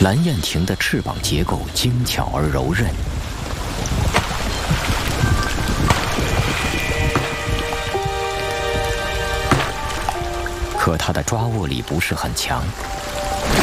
蓝燕婷的翅膀结构精巧而柔韧，可它的抓握力不是很强。